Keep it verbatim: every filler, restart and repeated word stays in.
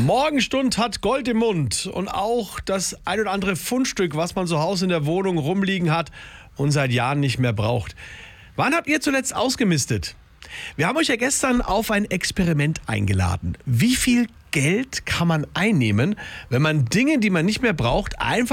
Morgenstund hat Gold im Mund und auch das ein oder andere Fundstück, was man zu Hause in der Wohnung rumliegen hat und seit Jahren nicht mehr braucht. Wann habt ihr zuletzt ausgemistet? Wir haben euch ja gestern auf ein Experiment eingeladen. Wie viel Geld kann man einnehmen, wenn man Dinge, die man nicht mehr braucht, einfach